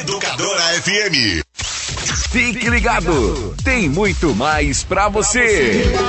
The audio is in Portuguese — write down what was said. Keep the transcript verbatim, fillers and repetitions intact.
Educadora F M. Fique ligado, tem muito mais pra você.